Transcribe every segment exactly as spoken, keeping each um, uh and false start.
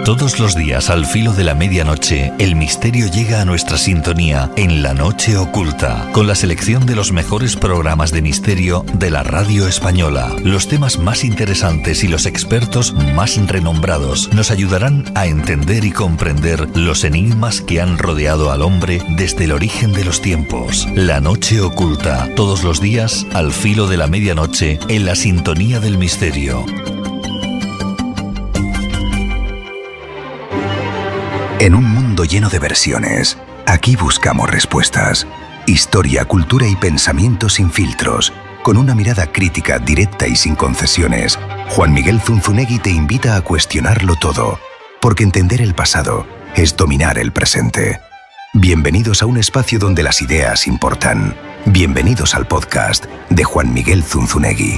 Todos los días al filo de la medianoche, el misterio llega a nuestra sintonía en La Noche Oculta, con la selección de los mejores programas de misterio de la radio española. Los temas más interesantes y los expertos más renombrados nos ayudarán a entender y comprender los enigmas que han rodeado al hombre desde el origen de los tiempos. La Noche Oculta, todos los días al filo de la medianoche en la sintonía del misterio. En un mundo lleno de versiones, aquí buscamos respuestas. Historia, cultura y pensamiento sin filtros. Con una mirada crítica, directa y sin concesiones, Juan Miguel Zunzunegui te invita a cuestionarlo todo. Porque entender el pasado es dominar el presente. Bienvenidos a un espacio donde las ideas importan. Bienvenidos al podcast de Juan Miguel Zunzunegui.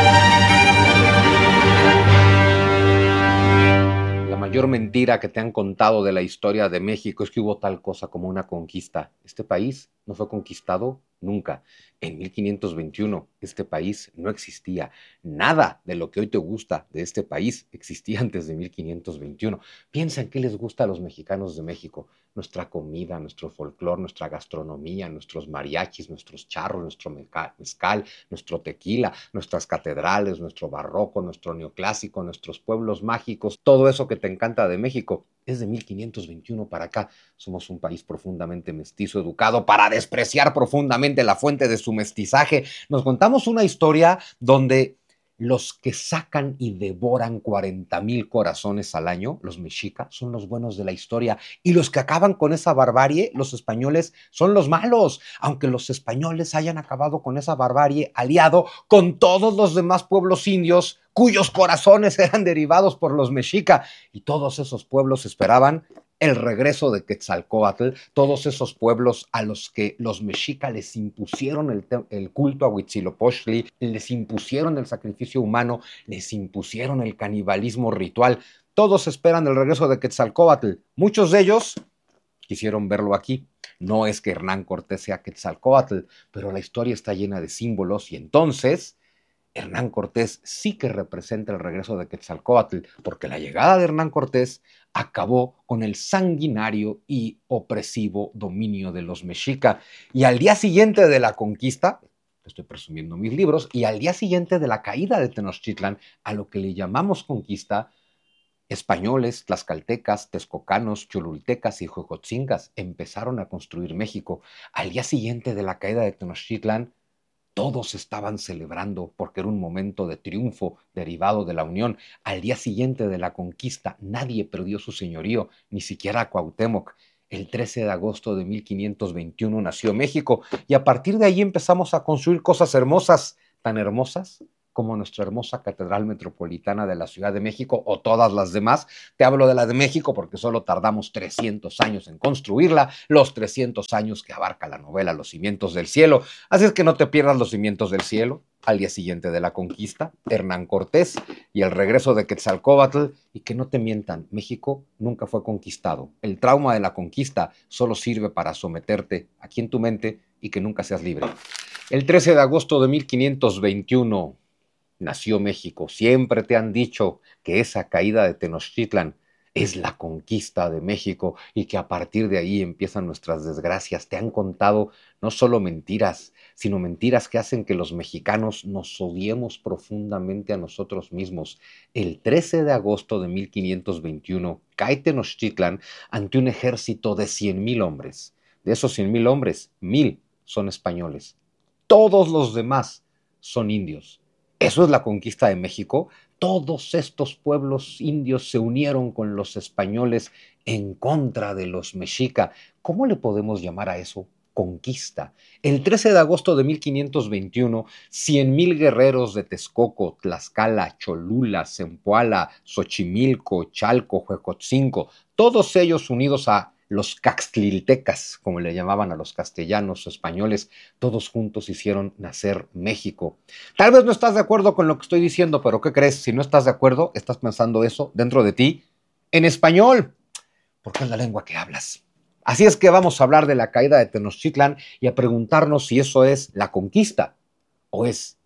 La mayor mentira que te han contado de la historia de México es que hubo tal cosa como una conquista. Este país no fue conquistado nunca. En mil quinientos veintiuno este país no existía. Nada de lo que hoy te gusta de este país existía antes de mil quinientos veintiuno. Piensa en qué les gusta a los mexicanos de México. Nuestra comida, nuestro folclor, nuestra gastronomía, nuestros mariachis, nuestros charros, nuestro mezcal, nuestro tequila, nuestras catedrales, nuestro barroco, nuestro neoclásico, nuestros pueblos mágicos. Todo eso que te encanta de México es de mil quinientos veintiuno para acá. Somos un país profundamente mestizo, educado para despreciar profundamente la fuente de su mestizaje. Nos contamos una historia donde los que sacan y devoran cuarenta mil corazones al año, los mexicas, son los buenos de la historia. Y los que acaban con esa barbarie, los españoles, son los malos. Aunque los españoles hayan acabado con esa barbarie, aliado con todos los demás pueblos indios, cuyos corazones eran derivados por los mexicas. Y todos esos pueblos esperaban el regreso de Quetzalcóatl, todos esos pueblos a los que los mexicas les impusieron el, el culto a Huitzilopochtli, les impusieron el sacrificio humano, les impusieron el canibalismo ritual. Todos esperan el regreso de Quetzalcóatl. Muchos de ellos quisieron verlo aquí. No es que Hernán Cortés sea Quetzalcóatl, pero la historia está llena de símbolos y entonces Hernán Cortés sí que representa el regreso de Quetzalcóatl, porque la llegada de Hernán Cortés acabó con el sanguinario y opresivo dominio de los mexicas. Y al día siguiente de la conquista, estoy presumiendo mis libros, y al día siguiente de la caída de Tenochtitlan, a lo que le llamamos conquista, españoles, tlaxcaltecas, texcocanos, cholultecas y huejotzingas empezaron a construir México. Al día siguiente de la caída de Tenochtitlan, todos estaban celebrando porque era un momento de triunfo derivado de la unión. Al día siguiente de la conquista, nadie perdió su señorío, ni siquiera Cuauhtémoc. El trece de agosto de mil quinientos veintiuno nació México y a partir de ahí empezamos a construir cosas hermosas, tan hermosas como nuestra hermosa Catedral Metropolitana de la Ciudad de México o todas las demás. Te hablo de la de México porque solo tardamos trescientos años en construirla, los trescientos años que abarca la novela Los Cimientos del Cielo. Así es que no te pierdas Los Cimientos del Cielo, al día siguiente de la conquista, Hernán Cortés y el regreso de Quetzalcóatl. Y que no te mientan, México nunca fue conquistado. El trauma de la conquista solo sirve para someterte aquí en tu mente y que nunca seas libre. El trece de agosto de mil quinientos veintiuno nació México. Siempre te han dicho que esa caída de Tenochtitlan es la conquista de México y que a partir de ahí empiezan nuestras desgracias. Te han contado no solo mentiras, sino mentiras que hacen que los mexicanos nos odiemos profundamente a nosotros mismos. El trece de agosto de mil quinientos veintiuno cae Tenochtitlan ante un ejército de cien mil hombres. De esos cien mil hombres, mil son españoles. Todos los demás son indios. Eso es la conquista de México. Todos estos pueblos indios se unieron con los españoles en contra de los mexicas. ¿Cómo le podemos llamar a eso? Conquista. El trece de agosto de mil quinientos veintiuno, cien mil guerreros de Texcoco, Tlaxcala, Cholula, Zempoala, Xochimilco, Chalco, Huejotzinco, todos ellos unidos a los caxtliltecas, como le llamaban a los castellanos o españoles, todos juntos hicieron nacer México. Tal vez no estás de acuerdo con lo que estoy diciendo, pero ¿qué crees? Si no estás de acuerdo, estás pensando eso dentro de ti en español, porque es la lengua que hablas. Así es que vamos a hablar de la caída de Tenochtitlan y a preguntarnos si eso es la conquista o es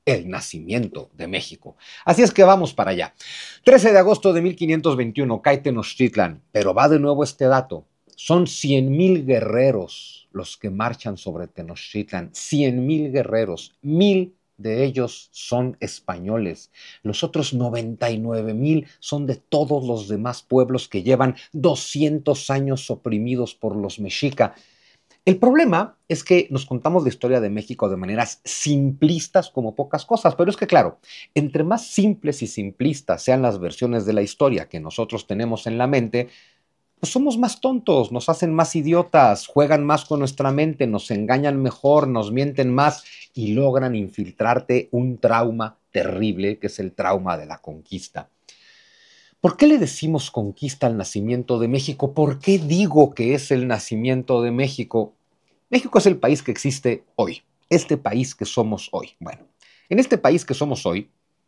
el nacimiento de México. Así es que vamos para allá. trece de agosto de mil quinientos veintiuno, cae Tenochtitlan, pero va de nuevo este dato. Son cien mil guerreros los que marchan sobre Tenochtitlan. cien mil guerreros, mil de ellos son españoles. Los otros noventa y nueve mil son de todos los demás pueblos que llevan doscientos años oprimidos por los mexica. El problema es que nos contamos la historia de México de maneras simplistas como pocas cosas, pero es que claro, entre más simples y simplistas sean las versiones de la historia que nosotros tenemos en la mente, pues somos más tontos, nos hacen más idiotas, juegan más con nuestra mente, nos engañan mejor, nos mienten más y logran infiltrarte un trauma terrible que es el trauma de la conquista. ¿Por qué le decimos conquista al nacimiento de México? ¿Por qué digo que es el nacimiento de México? México es el país que existe hoy, este país que somos hoy. Bueno, en este país que somos hoy,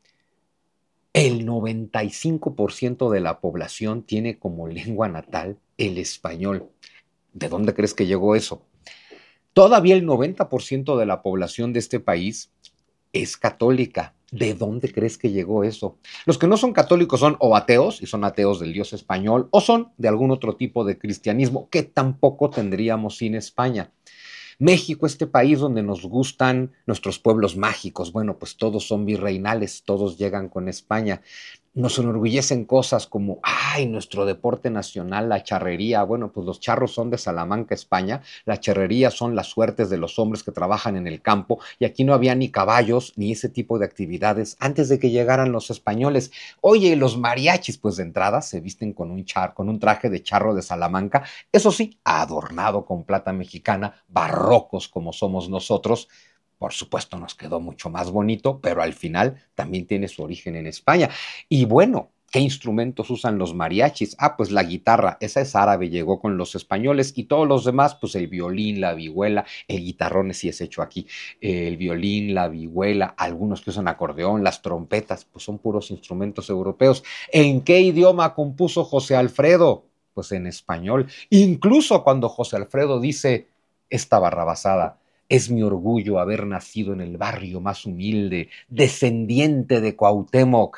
el noventa y cinco por ciento de la población tiene como lengua natal el español. ¿De dónde crees que llegó eso? Todavía el noventa por ciento de la población de este país es católica. ¿De dónde crees que llegó eso? Los que no son católicos son o ateos, y son ateos del Dios español, o son de algún otro tipo de cristianismo que tampoco tendríamos sin España. México, este país donde nos gustan nuestros pueblos mágicos, bueno, pues todos son virreinales, todos llegan con España. Nos enorgullecen cosas como, ay, nuestro deporte nacional, la charrería. Bueno, pues los charros son de Salamanca, España. La charrería son las suertes de los hombres que trabajan en el campo. Y aquí no había ni caballos ni ese tipo de actividades antes de que llegaran los españoles. Oye, los mariachis, pues de entrada se visten con un, char, con un traje de charro de Salamanca. Eso sí, adornado con plata mexicana, barrocos como somos nosotros. Por supuesto nos quedó mucho más bonito, pero al final también tiene su origen en España. Y bueno, ¿qué instrumentos usan los mariachis? Ah, pues la guitarra, esa es árabe, llegó con los españoles, y todos los demás, pues el violín, la vihuela, el guitarrón sí es hecho aquí, el violín, la vihuela, algunos que usan acordeón, las trompetas, pues son puros instrumentos europeos. ¿En qué idioma compuso José Alfredo? Pues en español. Incluso cuando José Alfredo dice esta barrabasada: es mi orgullo haber nacido en el barrio más humilde, descendiente de Cuauhtémoc.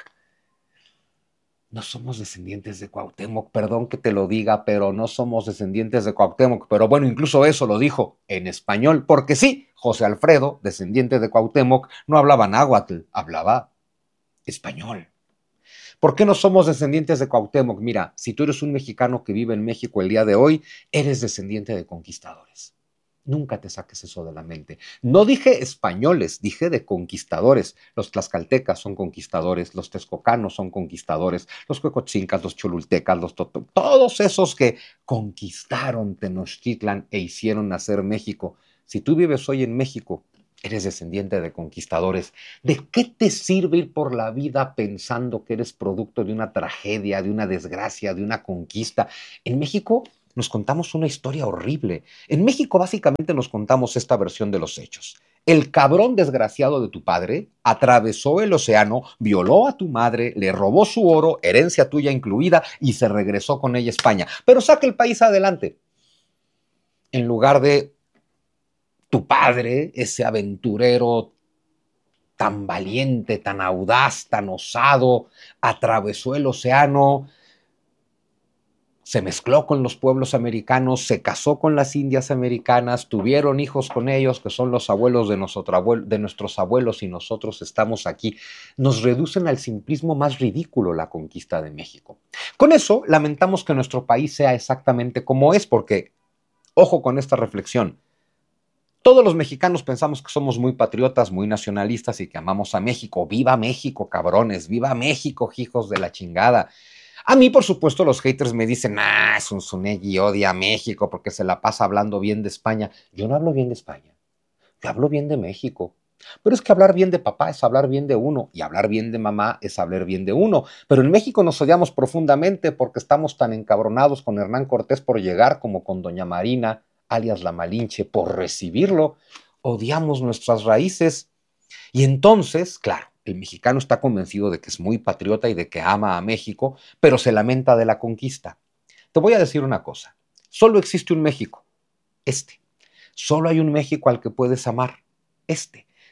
No somos descendientes de Cuauhtémoc, perdón que te lo diga, pero no somos descendientes de Cuauhtémoc. Pero bueno, incluso eso lo dijo en español, porque sí, José Alfredo, descendiente de Cuauhtémoc, no hablaba náhuatl, hablaba español. ¿Por qué no somos descendientes de Cuauhtémoc? Mira, si tú eres un mexicano que vive en México el día de hoy, eres descendiente de conquistadores. Nunca te saques eso de la mente. No dije españoles, dije de conquistadores. Los tlaxcaltecas son conquistadores, los texcocanos son conquistadores, los huecochincas, los cholultecas, los toto, todos esos que conquistaron Tenochtitlan e hicieron nacer México. Si tú vives hoy en México, eres descendiente de conquistadores. ¿De qué te sirve ir por la vida pensando que eres producto de una tragedia, de una desgracia, de una conquista? En México nos contamos una historia horrible. En México básicamente nos contamos esta versión de los hechos. El cabrón desgraciado de tu padre atravesó el océano, violó a tu madre, le robó su oro, herencia tuya incluida, y se regresó con ella a España. Pero saca el país adelante. En lugar de tu padre, ese aventurero tan valiente, tan audaz, tan osado, atravesó el océano, se mezcló con los pueblos americanos, se casó con las indias americanas, tuvieron hijos con ellos, que son los abuelos de, nosotro abuelo, de nuestros abuelos, y nosotros estamos aquí. Nos reducen al simplismo más ridículo la conquista de México. Con eso, lamentamos que nuestro país sea exactamente como es, porque, ojo con esta reflexión, todos los mexicanos pensamos que somos muy patriotas, muy nacionalistas y que amamos a México. ¡Viva México, cabrones! ¡Viva México, hijos de la chingada! A mí, por supuesto, los haters me dicen, ah, Zunzunegui odia a México porque se la pasa hablando bien de España. Yo no hablo bien de España, yo hablo bien de México. Pero es que hablar bien de papá es hablar bien de uno, y hablar bien de mamá es hablar bien de uno. Pero en México nos odiamos profundamente porque estamos tan encabronados con Hernán Cortés por llegar como con doña Marina, alias la Malinche, por recibirlo. Odiamos nuestras raíces. Y entonces, claro, el mexicano está convencido de que es muy patriota y de que ama a México, pero se lamenta de la conquista. Te voy a decir una cosa, solo existe un México, este. Solo hay un México al que puedes amar, este.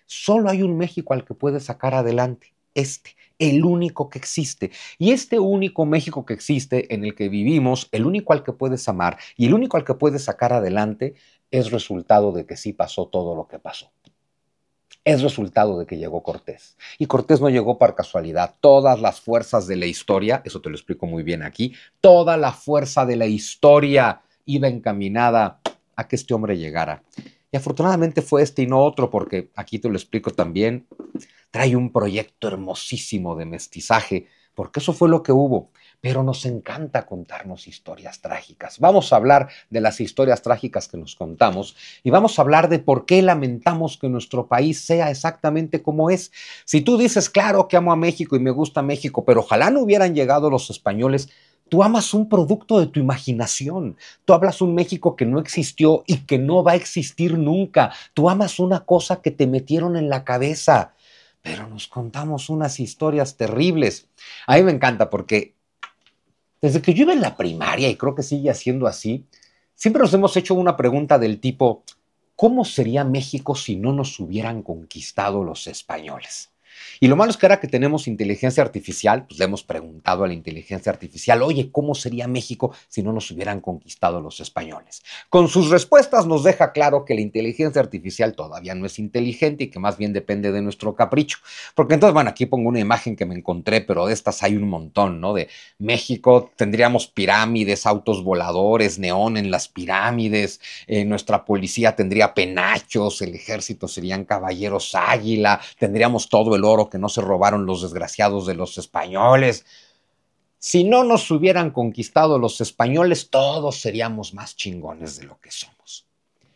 Solo hay un México al que puedes sacar adelante, este, el único que existe. Y este único México que existe, en el que vivimos, el único al que puedes amar y el único al que puedes sacar adelante, es resultado de que sí pasó todo lo que pasó. Es resultado de que llegó Cortés. Y Cortés no llegó por casualidad. Todas las fuerzas de la historia, eso te lo explico muy bien aquí, toda la fuerza de la historia iba encaminada a que este hombre llegara. Y afortunadamente fue este y no otro, porque aquí te lo explico también, trae un proyecto hermosísimo de mestizaje, porque eso fue lo que hubo. Pero nos encanta contarnos historias trágicas. Vamos a hablar de las historias trágicas que nos contamos y vamos a hablar de por qué lamentamos que nuestro país sea exactamente como es. Si tú dices, claro que amo a México y me gusta México, pero ojalá no hubieran llegado los españoles, tú amas un producto de tu imaginación. Tú hablas un México que no existió y que no va a existir nunca. Tú amas una cosa que te metieron en la cabeza. Pero nos contamos unas historias terribles. A mí me encanta porque desde que yo iba en la primaria, y creo que sigue siendo así, siempre nos hemos hecho una pregunta del tipo, ¿cómo sería México si no nos hubieran conquistado los españoles? Y lo malo es que ahora que tenemos inteligencia artificial, pues le hemos preguntado a la inteligencia artificial, oye, ¿cómo sería México si no nos hubieran conquistado los españoles? Con sus respuestas nos deja claro que la inteligencia artificial todavía no es inteligente y que más bien depende de nuestro capricho. Porque entonces, bueno, aquí pongo una imagen que me encontré, pero de estas hay un montón, ¿no? De México tendríamos pirámides, autos voladores, neón en las pirámides, eh, nuestra policía tendría penachos, el ejército serían caballeros águila, tendríamos todo el oro que no se robaron los desgraciados de los españoles. Si no nos hubieran conquistado los españoles, todos seríamos más chingones de lo que somos.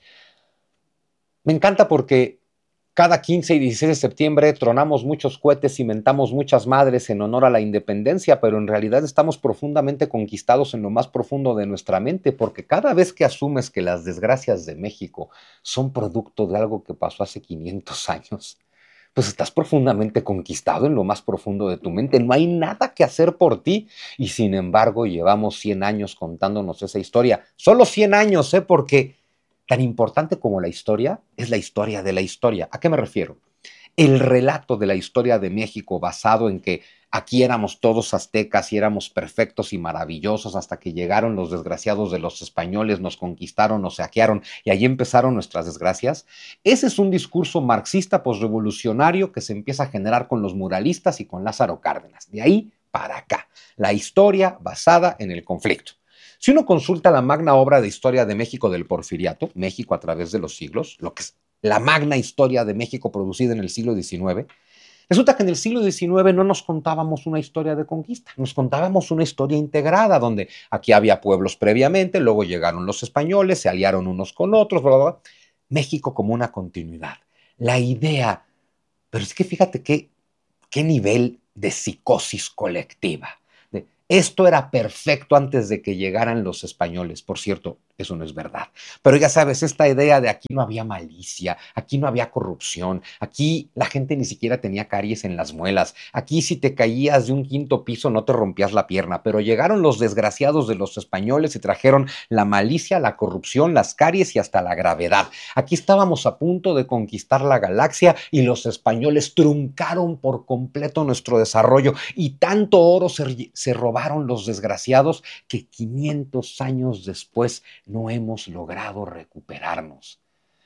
Me encanta porque cada quince y dieciséis de septiembre tronamos muchos cohetes y mentamos muchas madres en honor a la independencia, pero en realidad estamos profundamente conquistados en lo más profundo de nuestra mente, porque cada vez que asumes que las desgracias de México son producto de algo que pasó hace quinientos años, pues estás profundamente conquistado en lo más profundo de tu mente. No hay nada que hacer por ti. Y sin embargo, llevamos cien años contándonos esa historia. Solo cien años, ¿eh? Porque tan importante como la historia es la historia de la historia. ¿A qué me refiero? El relato de la historia de México basado en que aquí éramos todos aztecas y éramos perfectos y maravillosos hasta que llegaron los desgraciados de los españoles, nos conquistaron, nos saquearon y allí empezaron nuestras desgracias. Ese es un discurso marxista posrevolucionario que se empieza a generar con los muralistas y con Lázaro Cárdenas. De ahí para acá, la historia basada en el conflicto. Si uno consulta la magna obra de historia de México del Porfiriato, México a través de los siglos, lo que es la magna historia de México producida en el siglo diecinueve, resulta que en el siglo diecinueve no nos contábamos una historia de conquista, nos contábamos una historia integrada, donde aquí había pueblos previamente, luego llegaron los españoles, se aliaron unos con otros, bla, bla, bla. México como una continuidad. La idea, pero es que fíjate qué, qué nivel de psicosis colectiva. De, esto era perfecto antes de que llegaran los españoles. Por cierto, eso no es verdad. Pero ya sabes, esta idea de aquí no había malicia, aquí no había corrupción, aquí la gente ni siquiera tenía caries en las muelas, aquí si te caías de un quinto piso no te rompías la pierna, pero llegaron los desgraciados de los españoles y trajeron la malicia, la corrupción, las caries y hasta la gravedad. Aquí estábamos a punto de conquistar la galaxia y los españoles truncaron por completo nuestro desarrollo y tanto oro se, se robaron los desgraciados que quinientos años después no hemos logrado recuperarnos.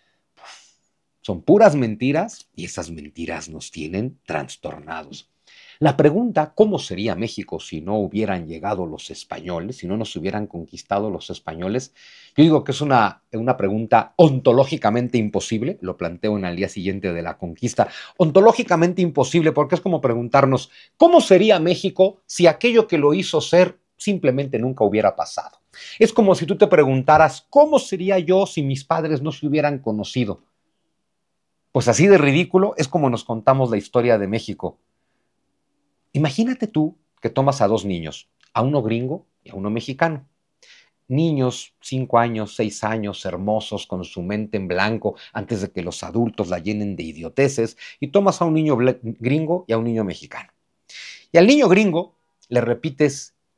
Son puras mentiras y esas mentiras nos tienen trastornados. La pregunta, ¿cómo sería México si no hubieran llegado los españoles, si no nos hubieran conquistado los españoles? Yo digo que es una, una pregunta ontológicamente imposible, lo planteo en el día siguiente de la conquista, ontológicamente imposible porque es como preguntarnos, ¿cómo sería México si aquello que lo hizo ser simplemente nunca hubiera pasado? Es como si tú te preguntaras, ¿cómo sería yo si mis padres no se hubieran conocido? Pues así de ridículo es como nos contamos la historia de México. Imagínate tú que tomas a dos niños, a uno gringo y a uno mexicano. Niños, cinco años, seis años, hermosos, con su mente en blanco, antes de que los adultos la llenen de idioteces, y tomas a un niño gringo y a un niño mexicano. Y al niño gringo le repites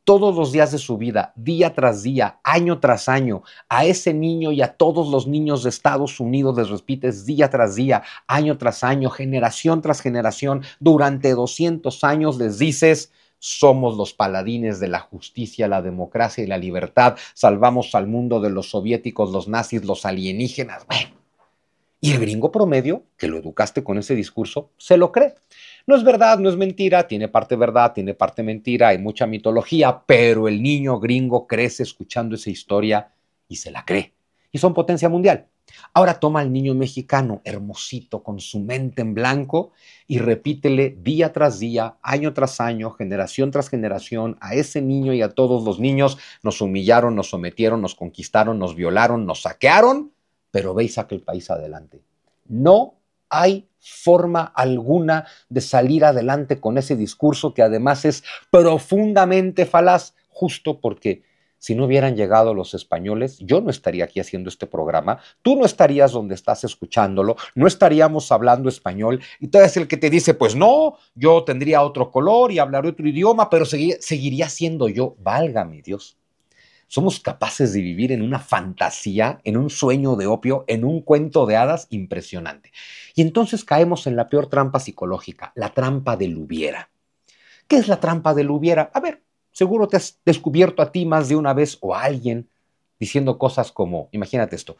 todos los días de su vida, día tras día, año tras año, a ese niño y a todos los niños de Estados Unidos les repites día tras día, año tras año, generación tras generación, durante doscientos años les dices: somos los paladines de la justicia, la democracia y la libertad, salvamos al mundo de los soviéticos, los nazis, los alienígenas. Bueno, y el gringo promedio, que lo educaste con ese discurso, se lo cree. No es verdad, no es mentira, tiene parte verdad, tiene parte mentira, hay mucha mitología, pero el niño gringo crece escuchando esa historia y se la cree. Y son potencia mundial. Ahora toma al niño mexicano, hermosito, con su mente en blanco, y repítele día tras día, año tras año, generación tras generación, a ese niño y a todos los niños: nos humillaron, nos sometieron, nos conquistaron, nos violaron, nos saquearon, pero ve y saca el país adelante. No hay forma alguna de salir adelante con ese discurso, que además es profundamente falaz, justo porque si no hubieran llegado los españoles, yo no estaría aquí haciendo este programa, tú no estarías donde estás escuchándolo, no estaríamos hablando español, y tú eres el que te dice: pues no, yo tendría otro color y hablaré otro idioma, pero seguiría, seguiría siendo yo. Válgame Dios. Somos capaces de vivir en una fantasía, en un sueño de opio, en un cuento de hadas impresionante. Y entonces caemos en la peor trampa psicológica, la trampa del hubiera. ¿Qué es la trampa del hubiera? A ver, seguro te has descubierto a ti más de una vez o a alguien diciendo cosas como, imagínate esto: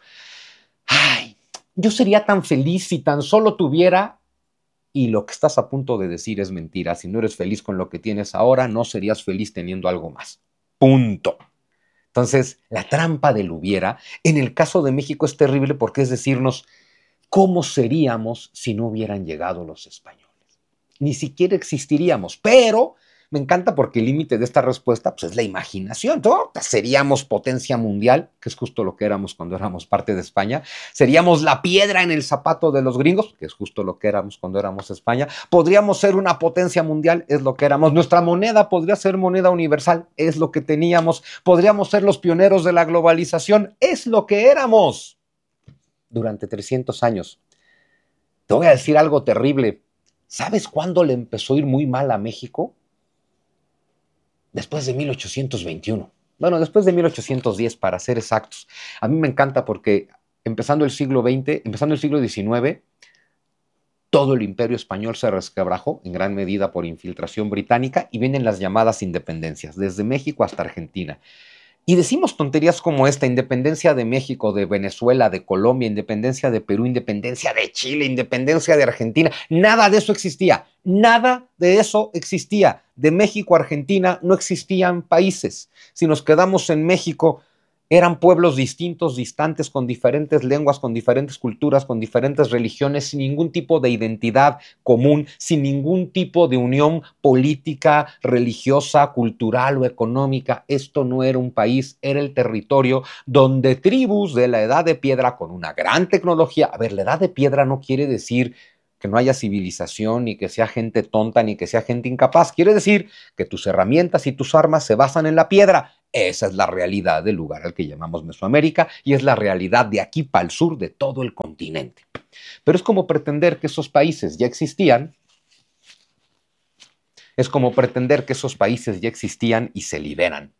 ay, yo sería tan feliz si tan solo tuviera... Y lo que estás a punto de decir es mentira. Si no eres feliz con lo que tienes ahora, no serías feliz teniendo algo más. Punto. Entonces, la trampa del hubiera, en el caso de México, es terrible porque es decirnos: ¿cómo seríamos si no hubieran llegado los españoles? Ni siquiera existiríamos. Pero me encanta porque el límite de esta respuesta, pues, es la imaginación. ¿No? Seríamos potencia mundial, que es justo lo que éramos cuando éramos parte de España. Seríamos la piedra en el zapato de los gringos, que es justo lo que éramos cuando éramos España. Podríamos ser una potencia mundial, es lo que éramos. Nuestra moneda podría ser moneda universal, es lo que teníamos. Podríamos ser los pioneros de la globalización, es lo que éramos. Durante trescientos años. Te voy a decir algo terrible. ¿Sabes cuándo le empezó a ir muy mal a México? Después de mil ochocientos veintiuno. Bueno, después de mil ochocientos diez, para ser exactos. A mí me encanta porque empezando el siglo veinte, empezando el siglo diecinueve, todo el imperio español se resquebrajó en gran medida por infiltración británica y vienen las llamadas independencias, desde México hasta Argentina. Y decimos tonterías como esta: independencia de México, de Venezuela, de Colombia, independencia de Perú, independencia de Chile, independencia de Argentina. Nada de eso existía. Nada de eso existía. De México a Argentina no existían países. Si nos quedamos en México, eran pueblos distintos, distantes, con diferentes lenguas, con diferentes culturas, con diferentes religiones, sin ningún tipo de identidad común, sin ningún tipo de unión política, religiosa, cultural o económica. Esto no era un país, era el territorio donde tribus de la Edad de Piedra con una gran tecnología... A ver, la Edad de Piedra no quiere decir que no haya civilización, ni que sea gente tonta, ni que sea gente incapaz. Quiere decir que tus herramientas y tus armas se basan en la piedra. Esa es la realidad del lugar al que llamamos Mesoamérica y es la realidad de aquí para el sur de todo el continente. Pero es como pretender que esos países ya existían. Es como pretender que esos países ya existían y se liberan.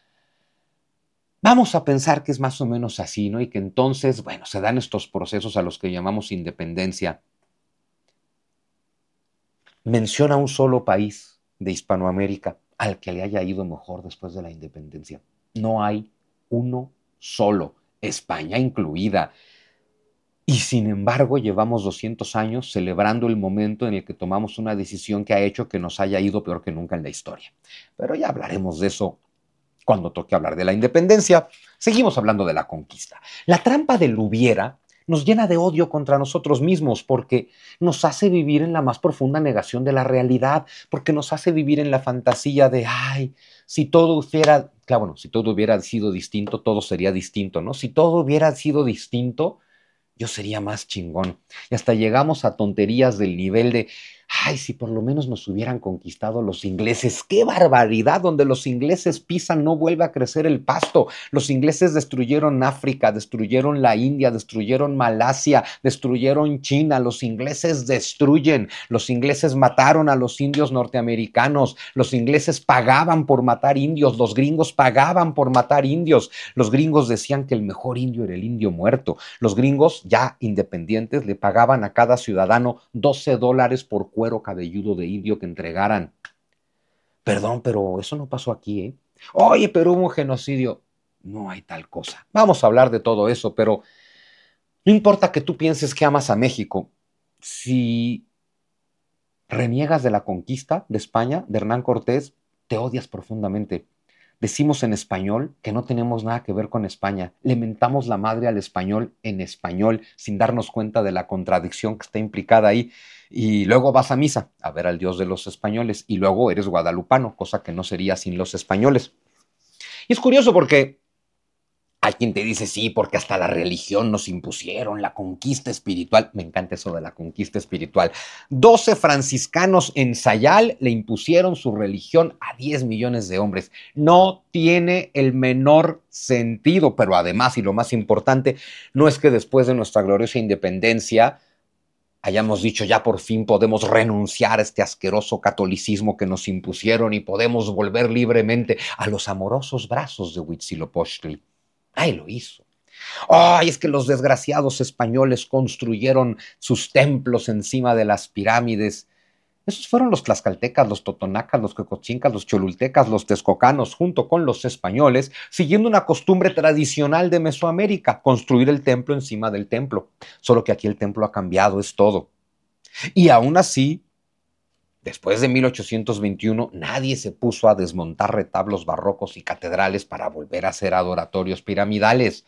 Vamos a pensar que es más o menos así, ¿no? Y que entonces, bueno, se dan estos procesos a los que llamamos independencia. Menciona un solo país de Hispanoamérica al que le haya ido mejor después de la independencia. No hay uno solo, España incluida. Y sin embargo, llevamos doscientos años celebrando el momento en el que tomamos una decisión que ha hecho que nos haya ido peor que nunca en la historia. Pero ya hablaremos de eso cuando toque hablar de la independencia. Seguimos hablando de la conquista. La trampa del hubiera nos llena de odio contra nosotros mismos porque nos hace vivir en la más profunda negación de la realidad, porque nos hace vivir en la fantasía de, ay, si todo hubiera, claro, bueno, si todo hubiera sido distinto, todo sería distinto, ¿no? Si todo hubiera sido distinto, yo sería más chingón. Y hasta llegamos a tonterías del nivel de, Ay, si por lo menos nos hubieran conquistado los ingleses. ¡Qué barbaridad! Donde los ingleses pisan no vuelve a crecer el pasto. Los ingleses destruyeron África, destruyeron la India, destruyeron Malasia, destruyeron China. Los ingleses destruyen. Los ingleses mataron a los indios norteamericanos. Los ingleses pagaban por matar indios. Los gringos pagaban por matar indios. Los gringos decían que el mejor indio era el indio muerto. Los gringos, ya independientes, le pagaban a cada ciudadano doce dólares por cuero cabelludo de indio que entregaran. Perdón, pero eso no pasó aquí, ¿eh? Oye, pero hubo un genocidio. No hay tal cosa. Vamos a hablar de todo eso, pero no importa que tú pienses que amas a México. Si reniegas de la conquista de España, de Hernán Cortés, te odias profundamente. Decimos en español que no tenemos nada que ver con España. Le mentamos la madre al español en español sin darnos cuenta de la contradicción que está implicada ahí. Y luego vas a misa a ver al Dios de los españoles y luego eres guadalupano, cosa que no sería sin los españoles. Y es curioso porque hay quien te dice, sí, porque hasta la religión nos impusieron, la conquista espiritual. Me encanta eso de la conquista espiritual. doce franciscanos en Sayal le impusieron su religión a diez millones de hombres. No tiene el menor sentido, pero además, y lo más importante, no es que después de nuestra gloriosa independencia hayamos dicho ya por fin podemos renunciar a este asqueroso catolicismo que nos impusieron y podemos volver libremente a los amorosos brazos de Huitzilopochtli. Ay, lo hizo. Ay, es que los desgraciados españoles construyeron sus templos encima de las pirámides. Esos fueron los tlaxcaltecas, los totonacas, los quecochincas, los cholultecas, los texcocanos, junto con los españoles, siguiendo una costumbre tradicional de Mesoamérica, construir el templo encima del templo. Solo que aquí el templo ha cambiado, es todo. Y aún así, después de mil ochocientos veintiuno, nadie se puso a desmontar retablos barrocos y catedrales para volver a hacer adoratorios piramidales.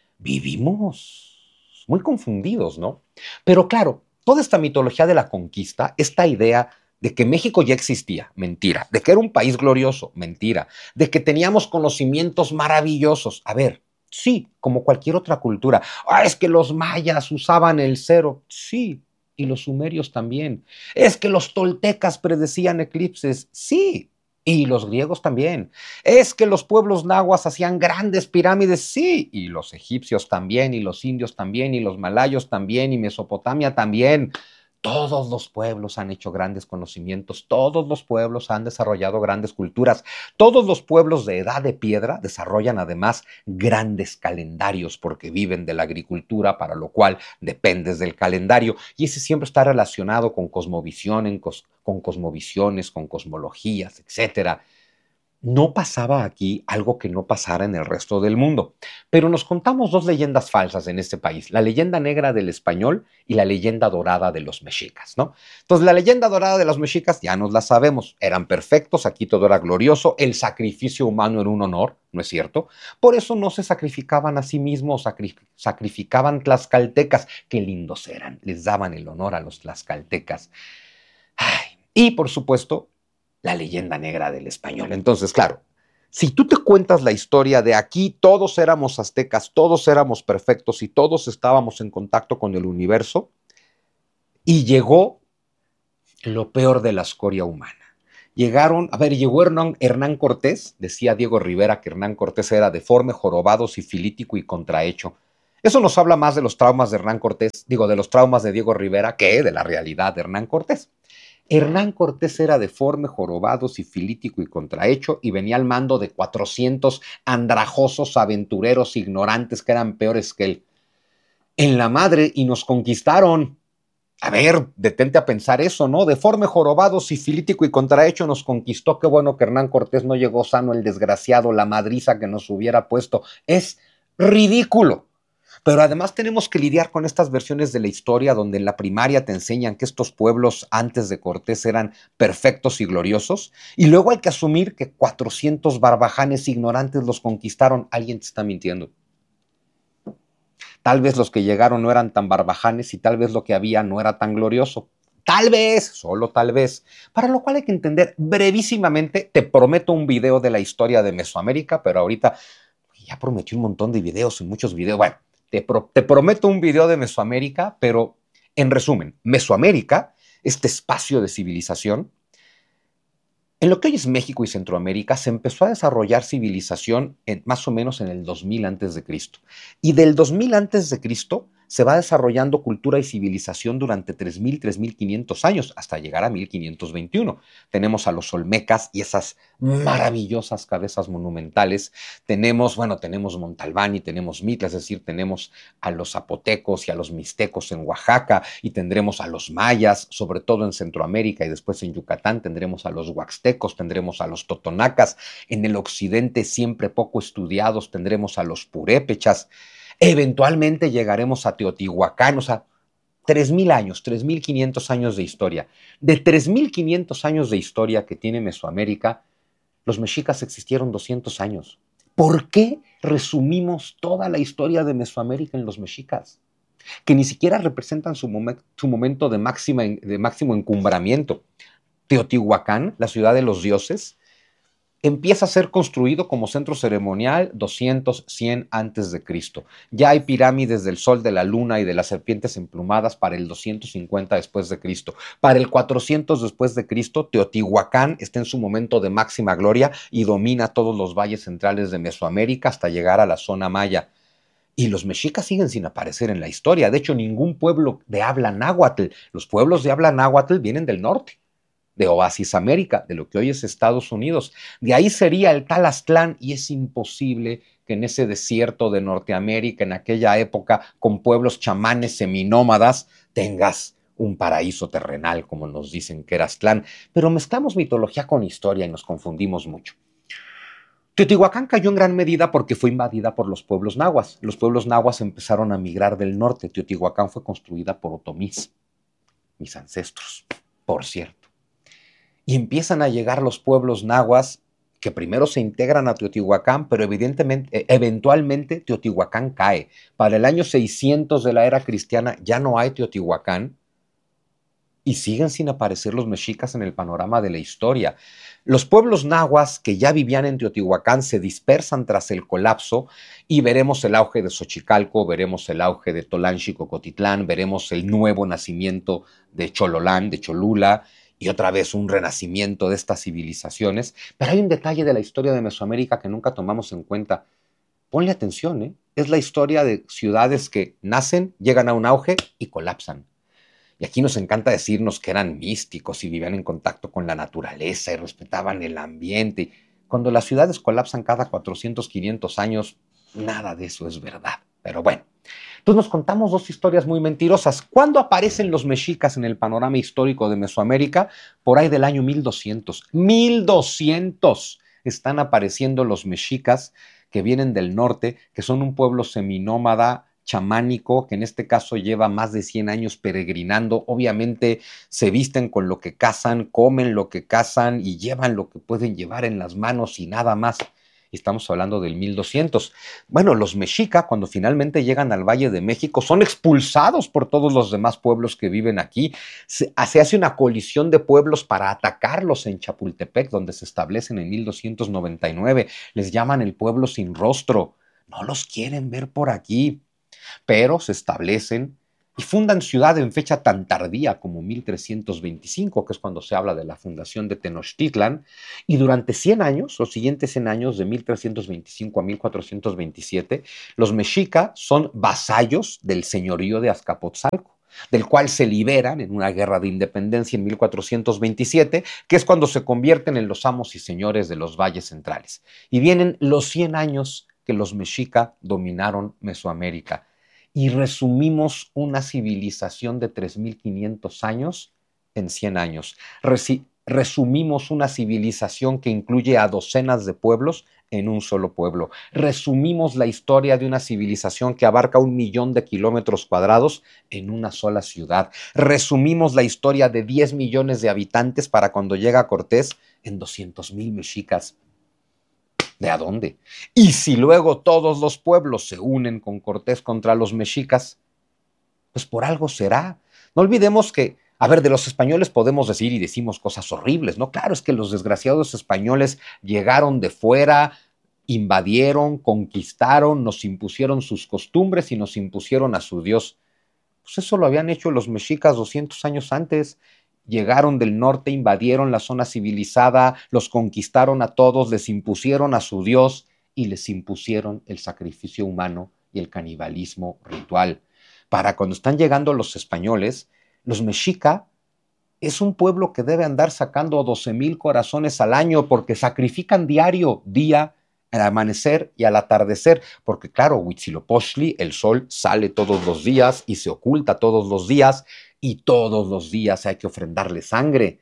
Vivimos muy confundidos, ¿no? Pero claro, toda esta mitología de la conquista, esta idea de que México ya existía, mentira, de que era un país glorioso, mentira, de que teníamos conocimientos maravillosos, a ver, sí, como cualquier otra cultura. Ah, es que los mayas usaban el cero, sí, y los sumerios también. Es que los toltecas predecían eclipses, sí, y los griegos también. Es que los pueblos nahuas hacían grandes pirámides, sí, y los egipcios también, y los indios también, y los malayos también, y Mesopotamia también. Todos los pueblos han hecho grandes conocimientos, todos los pueblos han desarrollado grandes culturas, todos los pueblos de edad de piedra desarrollan además grandes calendarios porque viven de la agricultura, para lo cual dependes del calendario, y ese siempre está relacionado con cosmovisión, con cosmovisiones, con cosmologías, etcétera. No pasaba aquí algo que no pasara en el resto del mundo, pero nos contamos dos leyendas falsas en este país, la leyenda negra del español y la leyenda dorada de los mexicas, ¿no? Entonces, la leyenda dorada de los mexicas ya nos la sabemos, eran perfectos, aquí todo era glorioso, el sacrificio humano era un honor, ¿no es cierto? Por eso no se sacrificaban a sí mismos, sacri sacrificaban tlaxcaltecas, qué lindos eran, les daban el honor a los tlaxcaltecas. Ay, y por supuesto, la leyenda negra del español. Entonces, claro, si tú te cuentas la historia de aquí, todos éramos aztecas, todos éramos perfectos y todos estábamos en contacto con el universo, y llegó lo peor de la escoria humana. Llegaron, a ver, llegó Hernán, Hernán Cortés, decía Diego Rivera que Hernán Cortés era deforme, jorobado, sifilítico y contrahecho. Eso nos habla más de los traumas de Hernán Cortés, digo, de los traumas de Diego Rivera que de la realidad de Hernán Cortés. Hernán Cortés era deforme, jorobado, sifilítico y contrahecho y venía al mando de cuatrocientos andrajosos aventureros ignorantes que eran peores que él. En la madre, y nos conquistaron. A ver, detente a pensar eso, ¿no? Deforme, jorobado, sifilítico y contrahecho nos conquistó. Qué bueno que Hernán Cortés no llegó sano, el desgraciado, la madriza que nos hubiera puesto. Es ridículo. Pero además tenemos que lidiar con estas versiones de la historia donde en la primaria te enseñan que estos pueblos antes de Cortés eran perfectos y gloriosos, y luego hay que asumir que cuatrocientos barbajanes ignorantes los conquistaron. Alguien te está mintiendo. Tal vez los que llegaron no eran tan barbajanes y tal vez lo que había no era tan glorioso. Tal vez, solo tal vez. Para lo cual hay que entender brevísimamente, te prometo un video de la historia de Mesoamérica, pero ahorita ya prometí un montón de videos y muchos videos. Bueno, Te, pro, te prometo un video de Mesoamérica, pero en resumen, Mesoamérica este espacio de civilización. En lo que hoy es México y Centroamérica se empezó a desarrollar civilización en, más o menos en el dos mil antes de Cristo. Y del dos mil antes de Cristo se va desarrollando cultura y civilización durante tres mil, tres mil quinientos años, hasta llegar a mil quinientos veintiuno. Tenemos a los olmecas y esas maravillosas cabezas monumentales. Tenemos, bueno, tenemos Montalbán y tenemos Mitla, es decir, tenemos a los zapotecos y a los mixtecos en Oaxaca, y tendremos a los mayas, sobre todo en Centroamérica, y después en Yucatán tendremos a los huaxtecos, tendremos a los totonacas. En el occidente, siempre poco estudiados, tendremos a los purépechas. Eventualmente llegaremos a Teotihuacán, o sea, tres mil años, tres mil quinientos años de historia. De tres mil quinientos años de historia que tiene Mesoamérica, los mexicas existieron doscientos años. ¿Por qué resumimos toda la historia de Mesoamérica en los mexicas? Que ni siquiera representan su, momen, su momento de, máxima, de máximo encumbramiento. Teotihuacán, la ciudad de los dioses, empieza a ser construido como centro ceremonial doscientos, cien antes de Cristo. Ya hay pirámides del Sol, de la Luna y de las serpientes emplumadas para el doscientos cincuenta después de Cristo. Para el cuatrocientos después de Cristo, Teotihuacán está en su momento de máxima gloria y domina todos los valles centrales de Mesoamérica hasta llegar a la zona maya. Y los mexicas siguen sin aparecer en la historia. De hecho, ningún pueblo de habla náhuatl. Los pueblos de habla náhuatl vienen del norte, de Oasis América, de lo que hoy es Estados Unidos. De ahí sería el tal Aztlán, y es imposible que en ese desierto de Norteamérica, en aquella época, con pueblos chamanes seminómadas, tengas un paraíso terrenal, como nos dicen que era Aztlán. Pero mezclamos mitología con historia y nos confundimos mucho. Teotihuacán cayó en gran medida porque fue invadida por los pueblos nahuas. Los pueblos nahuas empezaron a migrar del norte. Teotihuacán fue construida por otomís, mis ancestros, por cierto. Y empiezan a llegar los pueblos nahuas que primero se integran a Teotihuacán, pero evidentemente, eventualmente Teotihuacán cae. Para el año seiscientos de la era cristiana ya no hay Teotihuacán y siguen sin aparecer los mexicas en el panorama de la historia. Los pueblos nahuas que ya vivían en Teotihuacán se dispersan tras el colapso y veremos el auge de Xochicalco, veremos el auge de Tolanchi-Cocotitlán, veremos el nuevo nacimiento de Chololán, de Cholula, y otra vez un renacimiento de estas civilizaciones. Pero hay un detalle de la historia de Mesoamérica que nunca tomamos en cuenta. Ponle atención, ¿eh? Es la historia de ciudades que nacen, llegan a un auge y colapsan. Y aquí nos encanta decirnos que eran místicos y vivían en contacto con la naturaleza y respetaban el ambiente. Cuando las ciudades colapsan cada cuatrocientos, quinientos años, nada de eso es verdad. Pero bueno, entonces nos contamos dos historias muy mentirosas. ¿Cuándo aparecen los mexicas en el panorama histórico de Mesoamérica? Por ahí del año mil doscientos. mil doscientos están apareciendo los mexicas que vienen del norte, que son un pueblo seminómada, chamánico, que en este caso lleva más de cien años peregrinando. Obviamente se visten con lo que cazan, comen lo que cazan y llevan lo que pueden llevar en las manos y nada más. Estamos hablando del mil doscientos. Bueno, los mexica, cuando finalmente llegan al Valle de México, son expulsados por todos los demás pueblos que viven aquí. Se, se hace una colisión de pueblos para atacarlos en Chapultepec, donde se establecen en mil doscientos noventa y nueve. Les llaman el pueblo sin rostro. No los quieren ver por aquí, pero se establecen y fundan ciudad en fecha tan tardía como mil trescientos veinticinco, que es cuando se habla de la fundación de Tenochtitlan, y durante cien años, los siguientes cien años, de mil trescientos veinticinco a mil cuatrocientos veintisiete, los mexica son vasallos del señorío de Azcapotzalco, del cual se liberan en una guerra de independencia en mil cuatrocientos veintisiete, que es cuando se convierten en los amos y señores de los valles centrales. Y vienen los cien años que los mexica dominaron Mesoamérica. Y resumimos una civilización de tres mil quinientos años en cien años. Resi- resumimos una civilización que incluye a docenas de pueblos en un solo pueblo. Resumimos la historia de una civilización que abarca un millón de kilómetros cuadrados en una sola ciudad. Resumimos la historia de diez millones de habitantes para cuando llega Cortés en doscientos mil mexicas. ¿De a dónde? Y si luego todos los pueblos se unen con Cortés contra los mexicas, pues por algo será. No olvidemos que, a ver, de los españoles podemos decir y decimos cosas horribles, ¿no? Claro, es que los desgraciados españoles llegaron de fuera, invadieron, conquistaron, nos impusieron sus costumbres y nos impusieron a su Dios. Pues eso lo habían hecho los mexicas doscientos años antes. llegaron del norte, invadieron la zona civilizada, los conquistaron a todos, les impusieron a su Dios y les impusieron el sacrificio humano y el canibalismo ritual. Para cuando están llegando los españoles, los mexica es un pueblo que debe andar sacando doce mil corazones al año porque sacrifican diario, día, al amanecer y al atardecer, porque claro, Huitzilopochtli, el sol sale todos los días y se oculta todos los días y todos los días hay que ofrendarle sangre.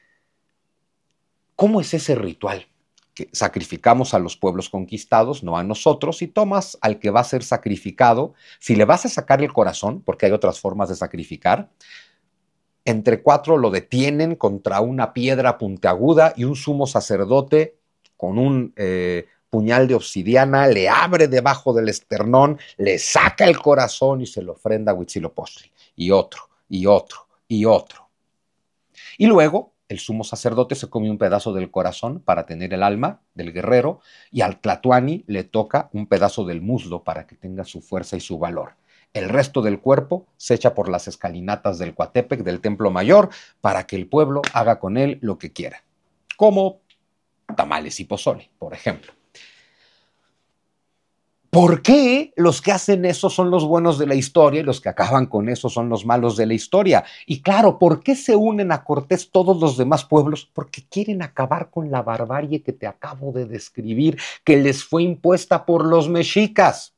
¿Cómo es ese ritual? Que sacrificamos a los pueblos conquistados, no a nosotros, y tomas al que va a ser sacrificado. Si le vas a sacar el corazón, porque hay otras formas de sacrificar, entre cuatro lo detienen contra una piedra puntiaguda y un sumo sacerdote con un eh, puñal de obsidiana le abre debajo del esternón, le saca el corazón y se lo ofrenda a Huitzilopochtli. Y otro, y otro, y otro. Y luego el sumo sacerdote se come un pedazo del corazón para tener el alma del guerrero y al tlatoani le toca un pedazo del muslo para que tenga su fuerza y su valor. El resto del cuerpo se echa por las escalinatas del Coatepec, del Templo Mayor, para que el pueblo haga con él lo que quiera, como tamales y pozole, por ejemplo. ¿Por qué los que hacen eso son los buenos de la historia y los que acaban con eso son los malos de la historia? Y claro, ¿por qué se unen a Cortés todos los demás pueblos? Porque quieren acabar con la barbarie que te acabo de describir, que les fue impuesta por los mexicas.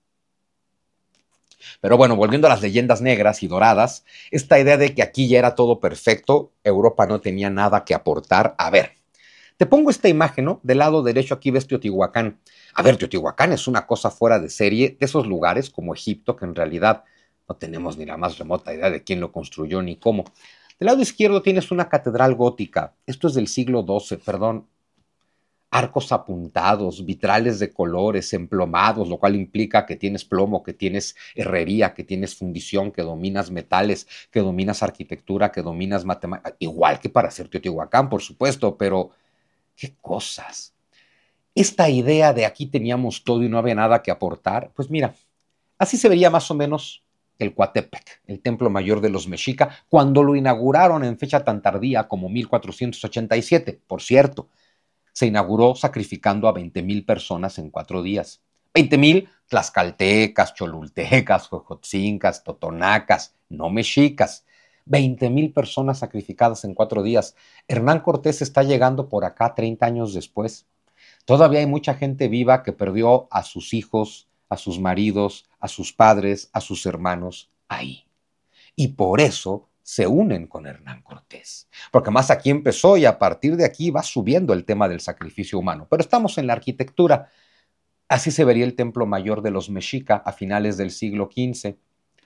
Pero bueno, volviendo a las leyendas negras y doradas, esta idea de que aquí ya era todo perfecto, Europa no tenía nada que aportar. A ver, te pongo esta imagen, ¿no? Del lado derecho aquí ves Teotihuacán. A ver, Teotihuacán es una cosa fuera de serie, de esos lugares como Egipto, que en realidad no tenemos ni la más remota idea de quién lo construyó ni cómo. Del lado izquierdo tienes una catedral gótica, esto es del siglo doce, perdón, arcos apuntados, vitrales de colores, emplomados, lo cual implica que tienes plomo, que tienes herrería, que tienes fundición, que dominas metales, que dominas arquitectura, que dominas matemáticas, igual que para hacer Teotihuacán, por supuesto, pero ¿qué cosas? Esta idea de aquí teníamos todo y no había nada que aportar, pues mira, así se vería más o menos el Coatepec, el templo mayor de los mexica, cuando lo inauguraron en fecha tan tardía como mil cuatrocientos ochenta y siete, por cierto. Se inauguró sacrificando a veinte mil personas en cuatro días. veinte mil tlaxcaltecas, cholultecas, jojotzincas, totonacas, no mexicas. veinte mil personas sacrificadas en cuatro días. Hernán Cortés está llegando por acá treinta años después. Todavía hay mucha gente viva que perdió a sus hijos, a sus maridos, a sus padres, a sus hermanos ahí. Y por eso se unen con Hernán Cortés, porque más aquí empezó y a partir de aquí va subiendo el tema del sacrificio humano. Pero estamos en la arquitectura. Así se vería el templo mayor de los mexica a finales del siglo quince.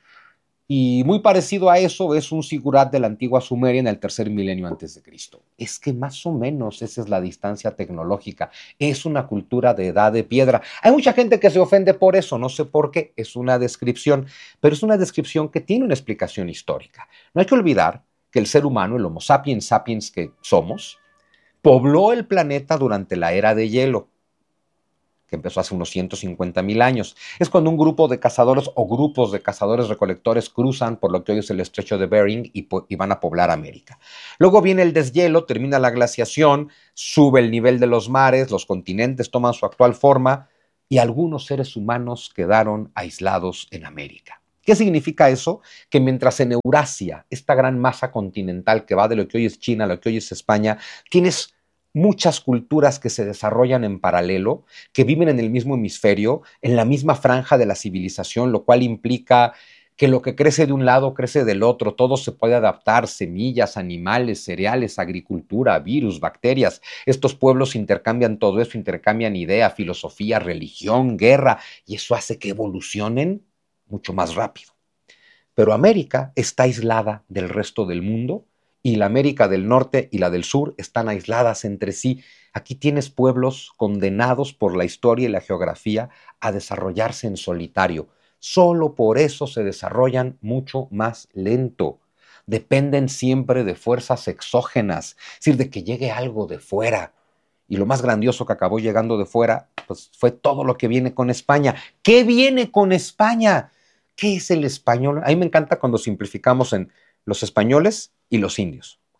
Y muy parecido a eso es un sigurat de la antigua Sumeria en el tercer milenio antes de Cristo. Es que más o menos esa es la distancia tecnológica. Es una cultura de edad de piedra. Hay mucha gente que se ofende por eso, no sé por qué. Es una descripción, pero es una descripción que tiene una explicación histórica. No hay que olvidar que el ser humano, el Homo sapiens sapiens que somos, pobló el planeta durante la era de hielo, que empezó hace unos ciento cincuenta mil años. Es cuando un grupo de cazadores o grupos de cazadores recolectores cruzan por lo que hoy es el estrecho de Bering y, y van a poblar América. Luego viene el deshielo, termina la glaciación, sube el nivel de los mares, los continentes toman su actual forma y algunos seres humanos quedaron aislados en América. ¿Qué significa eso? Que mientras en Eurasia, esta gran masa continental que va de lo que hoy es China a lo que hoy es España, tienes muchas culturas que se desarrollan en paralelo, que viven en el mismo hemisferio, en la misma franja de la civilización, lo cual implica que lo que crece de un lado crece del otro, todo se puede adaptar, semillas, animales, cereales, agricultura, virus, bacterias. Estos pueblos intercambian todo eso, intercambian idea, filosofía, religión, guerra, y eso hace que evolucionen mucho más rápido. Pero América está aislada del resto del mundo, y la América del Norte y la del Sur están aisladas entre sí. Aquí tienes pueblos condenados por la historia y la geografía a desarrollarse en solitario. Solo por eso se desarrollan mucho más lento. Dependen siempre de fuerzas exógenas, es decir, de que llegue algo de fuera. Y lo más grandioso que acabó llegando de fuera, pues fue todo lo que viene con España. ¿Qué viene con España? ¿Qué es el español? A mí me encanta cuando simplificamos en los españoles y los indios.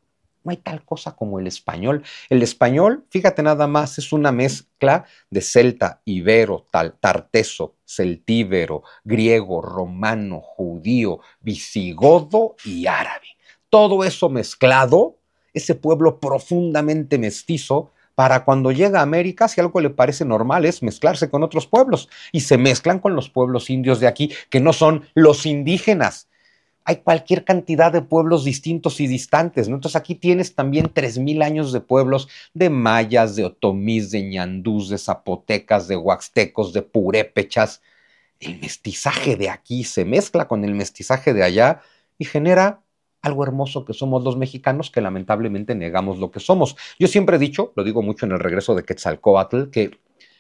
No hay tal cosa como el español. El español, fíjate nada más, es una mezcla de celta, ibero, tal, tarteso, celtíbero, griego, romano, judío, visigodo y árabe. Todo eso mezclado, ese pueblo profundamente mestizo, para cuando llega a América, si algo le parece normal es mezclarse con otros pueblos, y se mezclan con los pueblos indios de aquí, que no son los indígenas. Hay cualquier cantidad de pueblos distintos y distantes, ¿no? Entonces aquí tienes también tres mil años de pueblos, de mayas, de otomís, de ñandús, de zapotecas, de huaxtecos, de purépechas. El mestizaje de aquí se mezcla con el mestizaje de allá y genera algo hermoso que somos los mexicanos, que lamentablemente negamos lo que somos. Yo siempre he dicho, lo digo mucho en el regreso de Quetzalcóatl, que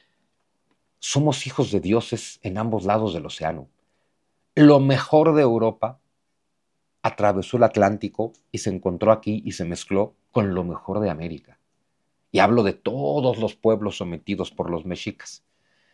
somos hijos de dioses en ambos lados del océano. Lo mejor de Europa atravesó el Atlántico y se encontró aquí y se mezcló con lo mejor de América. Y hablo de todos los pueblos sometidos por los mexicas.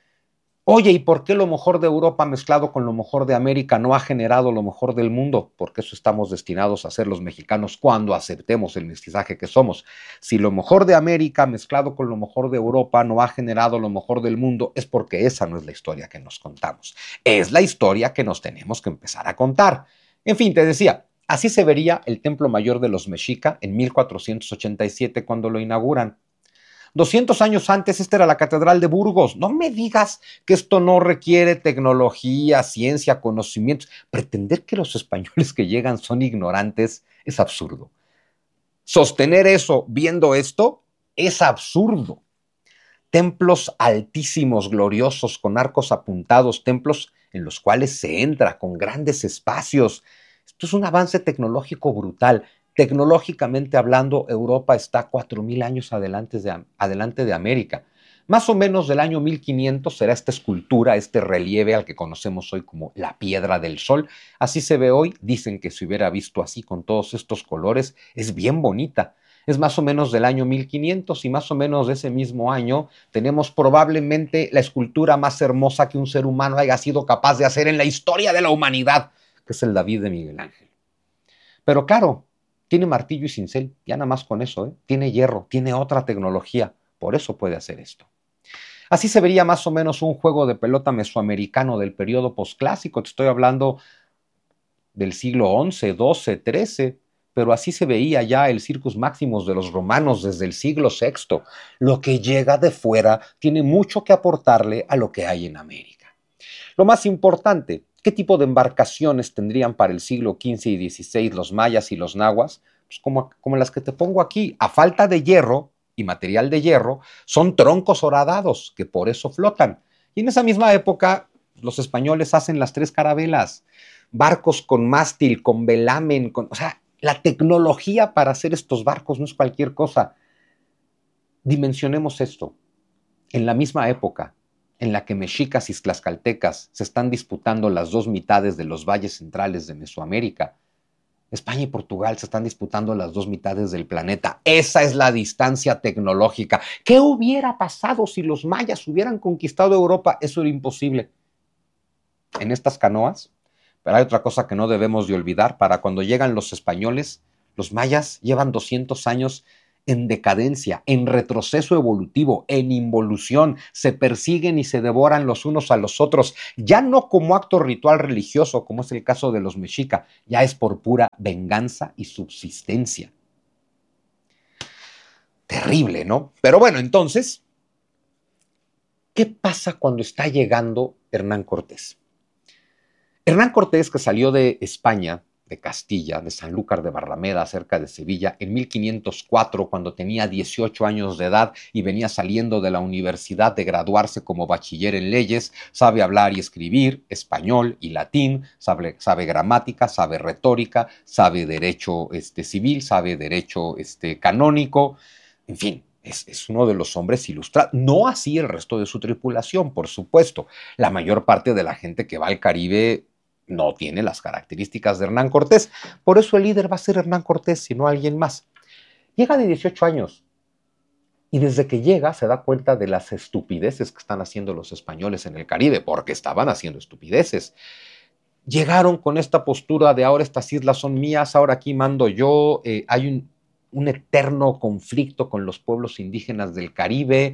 Oye, ¿y por qué lo mejor de Europa mezclado con lo mejor de América no ha generado lo mejor del mundo? Porque eso estamos destinados a ser los mexicanos cuando aceptemos el mestizaje que somos. Si lo mejor de América mezclado con lo mejor de Europa no ha generado lo mejor del mundo, es porque esa no es la historia que nos contamos. Es la historia que nos tenemos que empezar a contar. En fin, te decía, así se vería el Templo Mayor de los Mexica en mil cuatrocientos ochenta y siete cuando lo inauguran. doscientos años antes, esta era la Catedral de Burgos. No me digas que esto no requiere tecnología, ciencia, conocimientos. Pretender que los españoles que llegan son ignorantes es absurdo. Sostener eso viendo esto es absurdo. Templos altísimos, gloriosos, con arcos apuntados, templos en los cuales se entra con grandes espacios. Esto es un avance tecnológico brutal. Tecnológicamente hablando, Europa está cuatro mil años adelante de, adelante de América. Más o menos del año mil quinientos será esta escultura, este relieve al que conocemos hoy como la Piedra del Sol. Así se ve hoy. Dicen que si hubiera visto así con todos estos colores, es bien bonita. Es más o menos del año mil quinientos y más o menos de ese mismo año tenemos probablemente la escultura más hermosa que un ser humano haya sido capaz de hacer en la historia de la humanidad, que es el David de Miguel Ángel. Pero claro, tiene martillo y cincel, ya nada más con eso, ¿eh? Tiene hierro, tiene otra tecnología, por eso puede hacer esto. Así se vería más o menos un juego de pelota mesoamericano del periodo posclásico, te estoy hablando del siglo once, doce, trece, pero así se veía ya el Circus Maximus de los romanos desde el siglo sexto. Lo que llega de fuera tiene mucho que aportarle a lo que hay en América. Lo más importante, ¿qué tipo de embarcaciones tendrían para el siglo quince y dieciséis los mayas y los nahuas? Pues como, como las que te pongo aquí. A falta de hierro y material de hierro, son troncos horadados que por eso flotan. Y en esa misma época, los españoles hacen las tres carabelas, barcos con mástil, con velamen, con, o sea, la tecnología para hacer estos barcos no es cualquier cosa. Dimensionemos esto. En la misma época en la que mexicas y tlaxcaltecas se están disputando las dos mitades de los valles centrales de Mesoamérica, España y Portugal se están disputando las dos mitades del planeta. Esa es la distancia tecnológica. ¿Qué hubiera pasado si los mayas hubieran conquistado Europa? Eso era imposible. En estas canoas, pero hay otra cosa que no debemos de olvidar. Para cuando llegan los españoles, los mayas llevan doscientos años en decadencia, en retroceso evolutivo, en involución, se persiguen y se devoran los unos a los otros, ya no como acto ritual religioso, como es el caso de los mexica, ya es por pura venganza y subsistencia. Terrible, ¿no? Pero bueno, entonces, ¿qué pasa cuando está llegando Hernán Cortés? Hernán Cortés, que salió de España, de Castilla, de Sanlúcar de Barrameda, cerca de Sevilla, en mil quinientos cuatro, cuando tenía dieciocho años de edad y venía saliendo de la universidad de graduarse como bachiller en leyes, sabe hablar y escribir español y latín, sabe, sabe gramática, sabe retórica, sabe derecho este, civil, sabe derecho este, canónico, en fin. Es, es uno de los hombres ilustrados, no así el resto de su tripulación, por supuesto. La mayor parte de la gente que va al Caribe no tiene las características de Hernán Cortés. Por eso el líder va a ser Hernán Cortés y no alguien más. Llega de dieciocho años y desde que llega se da cuenta de las estupideces que están haciendo los españoles en el Caribe, porque estaban haciendo estupideces. Llegaron con esta postura de ahora estas islas son mías, ahora aquí mando yo, eh, hay un, un eterno conflicto con los pueblos indígenas del Caribe,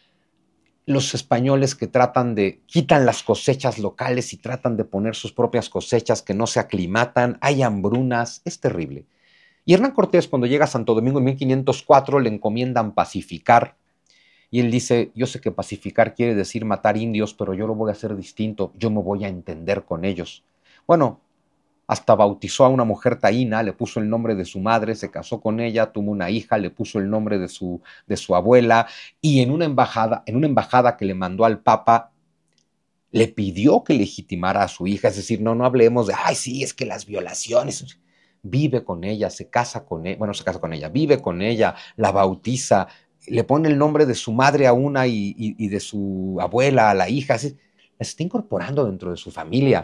los españoles que tratan de, quitan las cosechas locales y tratan de poner sus propias cosechas que no se aclimatan, hay hambrunas, es terrible. Y Hernán Cortés, cuando llega a Santo Domingo en mil quinientos cuatro, le encomiendan pacificar, y él dice, yo sé que pacificar quiere decir matar indios, pero yo lo voy a hacer distinto, yo me voy a entender con ellos. Bueno, hasta bautizó a una mujer taína, le puso el nombre de su madre, se casó con ella, tuvo una hija, le puso el nombre de su, de su abuela, y en una embajada, en una embajada que le mandó al Papa, le pidió que legitimara a su hija, es decir, no, no hablemos de, ay, sí, es que las violaciones, vive con ella, se casa con ella, bueno, se casa con ella, vive con ella, la bautiza, le pone el nombre de su madre a una y, y, y de su abuela a la hija, la está incorporando dentro de su familia.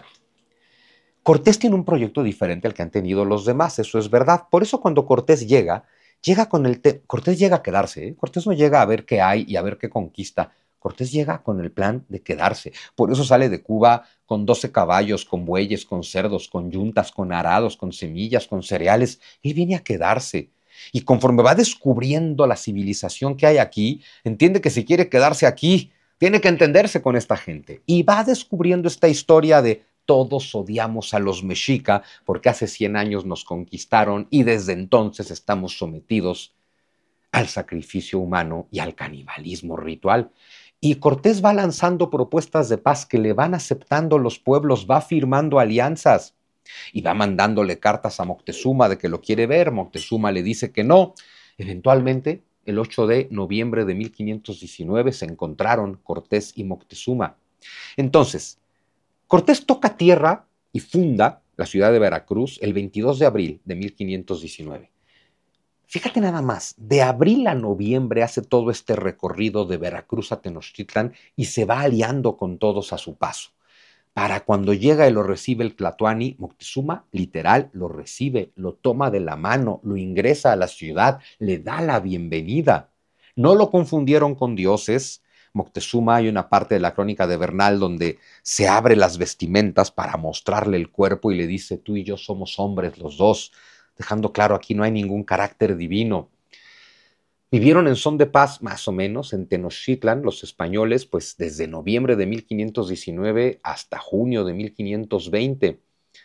Cortés tiene un proyecto diferente al que han tenido los demás, eso es verdad. Por eso cuando Cortés llega, llega con el te Cortés llega a quedarse, ¿eh? Cortés no llega a ver qué hay y a ver qué conquista. Cortés llega con el plan de quedarse. Por eso sale de Cuba con doce caballos, con bueyes, con cerdos, con yuntas, con arados, con semillas, con cereales. Él viene a quedarse. Y conforme va descubriendo la civilización que hay aquí, entiende que si quiere quedarse aquí, tiene que entenderse con esta gente. Y va descubriendo esta historia de todos odiamos a los mexica porque hace cien años nos conquistaron y desde entonces estamos sometidos al sacrificio humano y al canibalismo ritual. Y Cortés va lanzando propuestas de paz que le van aceptando los pueblos, va firmando alianzas y va mandándole cartas a Moctezuma de que lo quiere ver. Moctezuma le dice que no. Eventualmente, el ocho de noviembre de mil quinientos diecinueve se encontraron Cortés y Moctezuma. Entonces, Cortés toca tierra y funda la ciudad de Veracruz el veintidós de abril de mil quinientos diecinueve. Fíjate nada más, de abril a noviembre hace todo este recorrido de Veracruz a Tenochtitlan y se va aliando con todos a su paso. Para cuando llega y lo recibe el Tlatoani, Moctezuma literal lo recibe, lo toma de la mano, lo ingresa a la ciudad, le da la bienvenida. No lo confundieron con dioses. Moctezuma, hay una parte de la crónica de Bernal donde se abre las vestimentas para mostrarle el cuerpo y le dice, tú y yo somos hombres los dos, dejando claro aquí no hay ningún carácter divino. Vivieron en son de paz más o menos en Tenochtitlan los españoles pues desde noviembre de mil quinientos diecinueve hasta junio de mil quinientos veinte.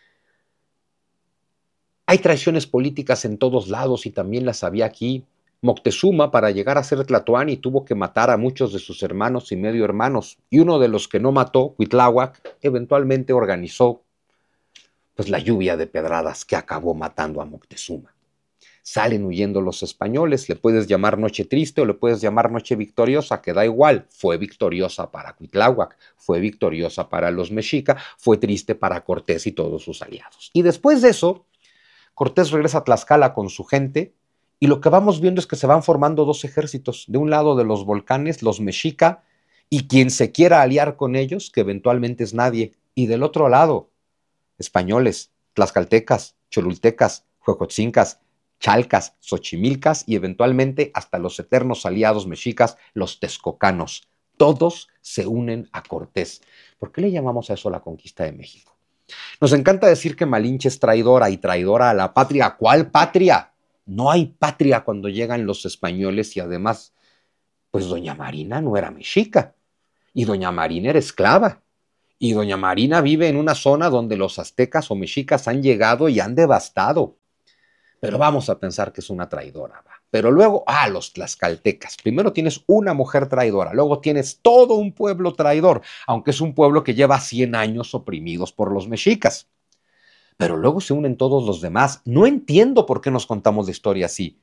Hay traiciones políticas en todos lados y también las había aquí. Moctezuma, para llegar a ser Tlatoani, tuvo que matar a muchos de sus hermanos y medio hermanos, y uno de los que no mató, Cuitláhuac, eventualmente organizó pues, la lluvia de pedradas que acabó matando a Moctezuma. Salen huyendo los españoles, le puedes llamar noche triste o le puedes llamar noche victoriosa, que da igual, fue victoriosa para Cuitláhuac, fue victoriosa para los mexica, fue triste para Cortés y todos sus aliados. Y después de eso, Cortés regresa a Tlaxcala con su gente, y lo que vamos viendo es que se van formando dos ejércitos. De un lado de los volcanes, los mexica, y quien se quiera aliar con ellos, que eventualmente es nadie. Y del otro lado, españoles, tlaxcaltecas, cholultecas, huejotzincas, chalcas, xochimilcas y eventualmente hasta los eternos aliados mexicas, los texcocanos. Todos se unen a Cortés. ¿Por qué le llamamos a eso la conquista de México? Nos encanta decir que Malinche es traidora y traidora a la patria. ¿Cuál patria? No hay patria cuando llegan los españoles y además, pues doña Marina no era mexica y doña Marina era esclava y doña Marina vive en una zona donde los aztecas o mexicas han llegado y han devastado. Pero vamos a pensar que es una traidora, ¿va? Pero luego, ah, los tlaxcaltecas. Primero tienes una mujer traidora, luego tienes todo un pueblo traidor, aunque es un pueblo que lleva cien años oprimidos por los mexicas. Pero luego se unen todos los demás. No entiendo por qué nos contamos la historia así.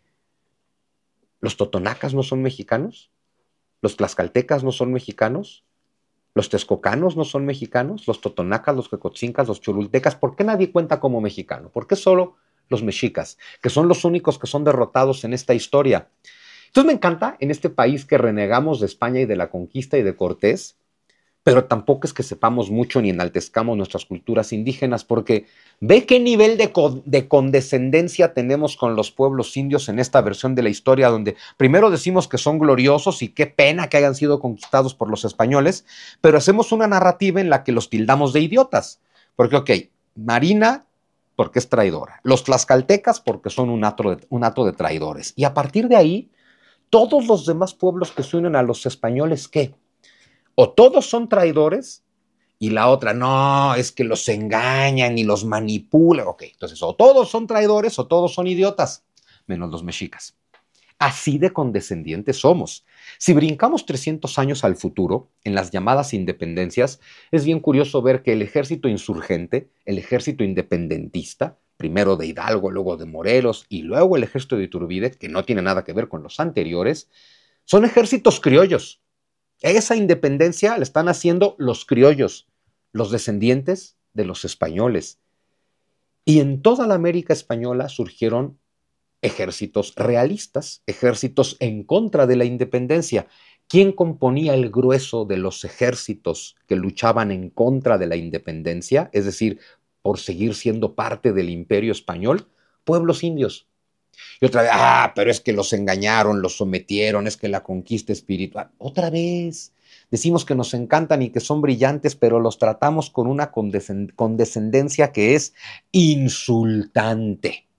¿Los totonacas no son mexicanos? ¿Los tlaxcaltecas no son mexicanos? ¿Los texcocanos no son mexicanos? ¿Los totonacas, los huejotzincas, los cholultecas? ¿Por qué nadie cuenta como mexicano? ¿Por qué solo los mexicas, que son los únicos que son derrotados en esta historia? Entonces me encanta en este país que renegamos de España y de la conquista y de Cortés, pero tampoco es que sepamos mucho ni enaltezcamos nuestras culturas indígenas, porque ve qué nivel de, con, de condescendencia tenemos con los pueblos indios en esta versión de la historia, donde primero decimos que son gloriosos y qué pena que hayan sido conquistados por los españoles, pero hacemos una narrativa en la que los tildamos de idiotas, porque ok, Marina porque es traidora. Los tlaxcaltecas porque son un hato de, un hato de traidores. Y a partir de ahí, todos los demás pueblos que se unen a los españoles, ¿qué? O todos son traidores, y la otra, no, es que los engañan y los manipulan. Ok, entonces o todos son traidores o todos son idiotas, menos los mexicas. Así de condescendientes somos. Si brincamos trescientos años al futuro, en las llamadas independencias, es bien curioso ver que el ejército insurgente, el ejército independentista, primero de Hidalgo, luego de Morelos y luego el ejército de Iturbide, que no tiene nada que ver con los anteriores, son ejércitos criollos. Esa independencia la están haciendo los criollos, los descendientes de los españoles. Y en toda la América española surgieron ejércitos realistas, ejércitos en contra de la independencia. ¿Quién componía el grueso de los ejércitos que luchaban en contra de la independencia? Es decir, por seguir siendo parte del imperio español, pueblos indios. Y otra vez, ah, pero es que los engañaron, los sometieron, es que la conquista espiritual. Otra vez, decimos que nos encantan y que son brillantes, pero los tratamos con una condescend- condescendencia que es insultante.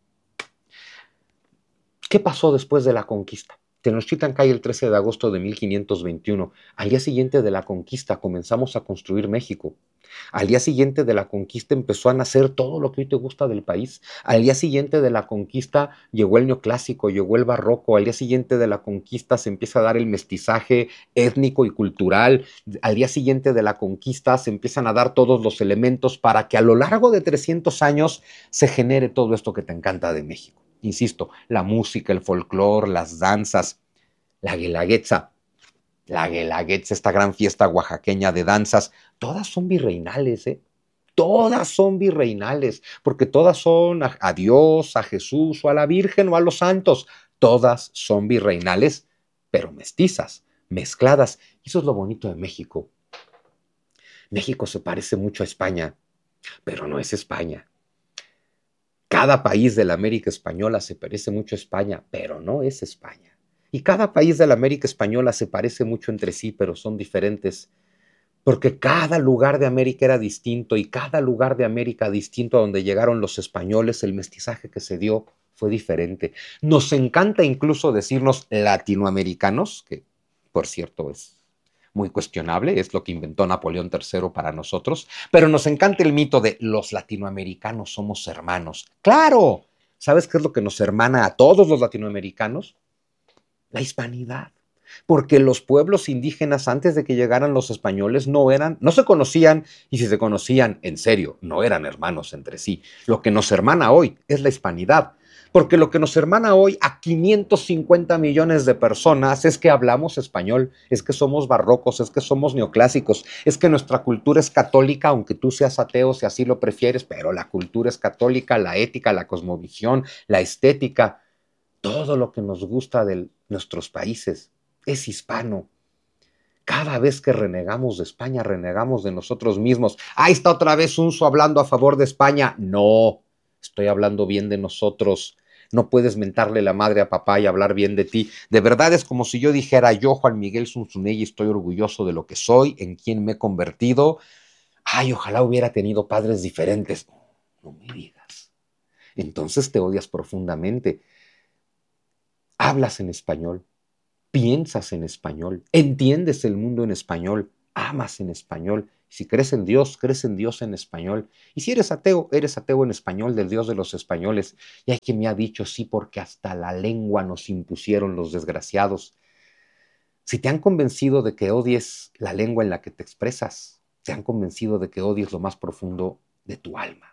¿Qué pasó después de la conquista? Tenochtitlan cae el trece de agosto de mil quinientos veintiuno. Al día siguiente de la conquista comenzamos a construir México. Al día siguiente de la conquista empezó a nacer todo lo que hoy te gusta del país. Al día siguiente de la conquista llegó el neoclásico, llegó el barroco. Al día siguiente de la conquista se empieza a dar el mestizaje étnico y cultural. Al día siguiente de la conquista se empiezan a dar todos los elementos para que a lo largo de trescientos años se genere todo esto que te encanta de México. Insisto, la música, el folclore, las danzas, la guelaguetza, la guelaguetza, esta gran fiesta oaxaqueña de danzas, todas son virreinales, ¿eh? Todas son virreinales, porque todas son a, a Dios, a Jesús, o a la Virgen, o a los santos. Todas son virreinales, pero mestizas, mezcladas. Y eso es lo bonito de México. México se parece mucho a España, pero no es España. Cada país de la América Española se parece mucho a España, pero no es España. Y cada país de la América Española se parece mucho entre sí, pero son diferentes. Porque cada lugar de América era distinto y cada lugar de América distinto a donde llegaron los españoles, el mestizaje que se dio fue diferente. Nos encanta incluso decirnos latinoamericanos, que por cierto es muy cuestionable, es lo que inventó Napoleón tercero para nosotros, pero nos encanta el mito de los latinoamericanos somos hermanos. ¡Claro! ¿Sabes qué es lo que nos hermana a todos los latinoamericanos? La hispanidad. Porque los pueblos indígenas antes de que llegaran los españoles no eran, no se conocían, y si se conocían, en serio, no eran hermanos entre sí. Lo que nos hermana hoy es la hispanidad. Porque lo que nos hermana hoy a quinientos cincuenta millones de personas es que hablamos español, es que somos barrocos, es que somos neoclásicos, es que nuestra cultura es católica, aunque tú seas ateo si así lo prefieres, pero la cultura es católica, la ética, la cosmovisión, la estética, todo lo que nos gusta de nuestros países es hispano. Cada vez que renegamos de España, renegamos de nosotros mismos. Ahí está otra vez Unzo hablando a favor de España. No, estoy hablando bien de nosotros. No puedes mentarle la madre a papá y hablar bien de ti. De verdad es como si yo dijera, yo, Juan Miguel Zunzunegui, estoy orgulloso de lo que soy, en quien me he convertido. Ay, ojalá hubiera tenido padres diferentes. No me digas. Entonces te odias profundamente. Hablas en español, piensas en español, entiendes el mundo en español, amas en español. Si crees en Dios, crees en Dios en español. Y si eres ateo, eres ateo en español, del Dios de los españoles. Y hay quien me ha dicho, sí, porque hasta la lengua nos impusieron los desgraciados. Si te han convencido de que odies la lengua en la que te expresas, te han convencido de que odies lo más profundo de tu alma.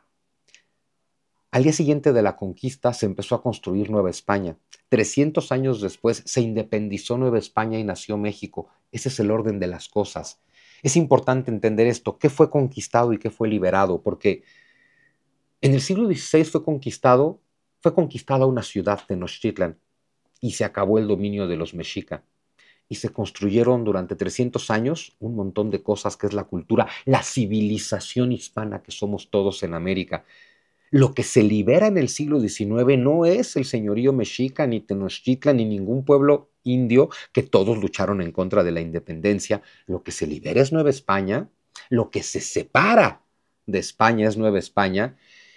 Al día siguiente de la conquista se empezó a construir Nueva España. trescientos años después se independizó Nueva España y nació México. Ese es el orden de las cosas. Es importante entender esto, qué fue conquistado y qué fue liberado, porque en el siglo dieciséis fue conquistado, fue conquistada una ciudad, Tenochtitlan, y se acabó el dominio de los mexica. Y se construyeron durante trescientos años un montón de cosas que es la cultura, la civilización hispana que somos todos en América. Lo que se libera en el siglo diecinueve no es el señorío mexica, ni Tenochtitlan, ni ningún pueblo indio, que todos lucharon en contra de la independencia. Lo que se libera es Nueva España, lo que se separa de España es Nueva España,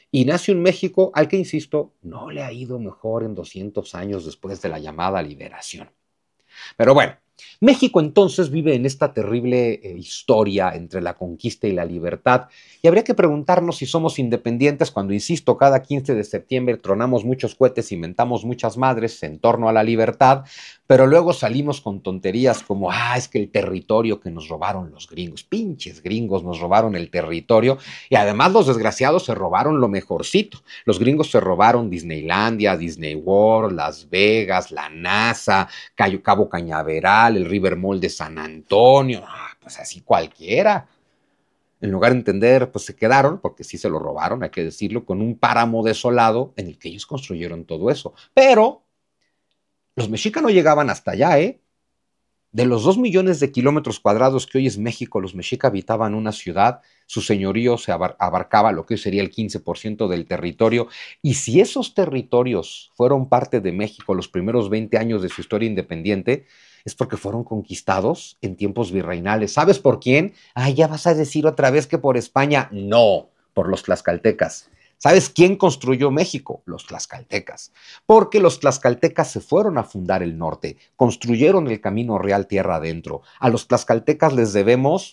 Y nace un México al que, insisto, no le ha ido mejor en doscientos años después de la llamada liberación. Pero bueno, México entonces vive en esta terrible eh, historia entre la conquista y la libertad, y habría que preguntarnos si somos independientes cuando, insisto, cada quince de septiembre tronamos muchos cohetes y mentamos muchas madres en torno a la libertad, pero luego salimos con tonterías como, ah, es que el territorio que nos robaron los gringos, pinches gringos nos robaron el territorio, y además los desgraciados se robaron lo mejorcito. Los gringos se robaron Disneylandia, Disney World, Las Vegas, la NASA, Cabo Cañaveral, el River Mall de San Antonio, ah, pues así cualquiera. En lugar de entender, pues se quedaron, porque sí se lo robaron, hay que decirlo, con un páramo desolado en el que ellos construyeron todo eso. Pero los mexicas no llegaban hasta allá, ¿eh? De los dos millones de kilómetros cuadrados que hoy es México, los mexicas habitaban una ciudad, su señorío se abar abarcaba lo que hoy sería el quince por ciento del territorio, y si esos territorios fueron parte de México los primeros veinte años de su historia independiente, es porque fueron conquistados en tiempos virreinales. ¿Sabes por quién? Ah, ya vas a decir otra vez que por España. No, por los tlaxcaltecas. ¿Sabes quién construyó México? Los tlaxcaltecas. Porque los tlaxcaltecas se fueron a fundar el norte, construyeron el camino real tierra adentro. A los tlaxcaltecas les debemos